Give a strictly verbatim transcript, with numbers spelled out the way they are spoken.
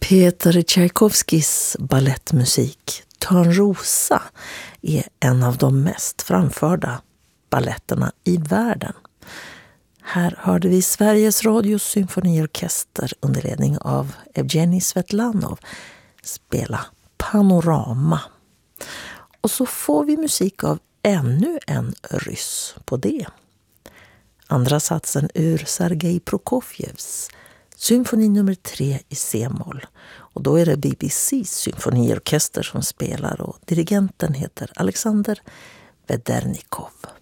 Peter Tchaikovskys ballettmusik Törnrosa är en av de mest framförda balletterna i världen. Här hörde vi Sveriges Radios symfoniorkester under ledning av Evgenij Svetlanov spela Panorama. Och så får vi musik av ännu en ryss på det. Andra satsen ur Sergej Prokofjevs symfoni nummer tre i C-moll. Och då är det B B C's symfoniorkester som spelar och dirigenten heter Alexander Vedernikov.